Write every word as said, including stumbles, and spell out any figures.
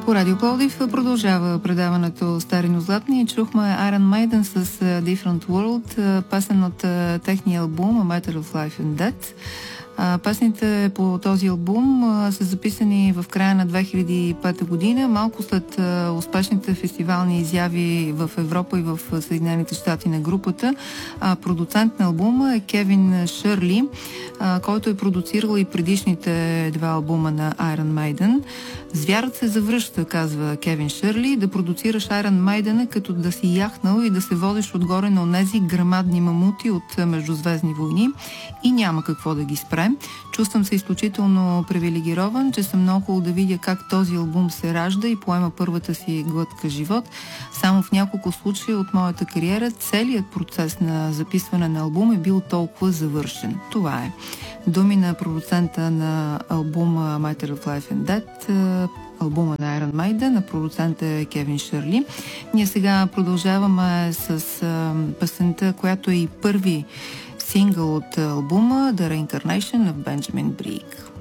По Радио Пловдив продължава предаването Стари но златни и чухме Iron Maiden с Different World, песен от техния албум A Matter of Life and Death. Песните по този албум са записани в края на две хиляди и пета година, малко след успешните фестивални изяви в Европа и в Съединените щати на групата. Продуцент на албума е Кевин Шърли, който е продуцирал и предишните два албума на Iron Maiden. Звярът се завръща, казва Кевин Шърли, да продуцираш Iron Maiden като да си яхнал и да се водиш отгоре на онези грамадни мамути от Междузвездни войни и няма какво да ги спре. Чувствам се изключително привилегирован, че съм много хубаво да видя как този албум се ражда и поема първата си глътка живот. Само в няколко случая от моята кариера целият процес на записване на албум е бил толкова завършен. Това е. Думи на продуцента на албума Matter of Life and Death, албума на Iron Maiden, на продуцента е Кевин Шърли. Ние сега продължаваме с песента, която е и първи сингъл от албума The Reincarnation of Benjamin Brigg.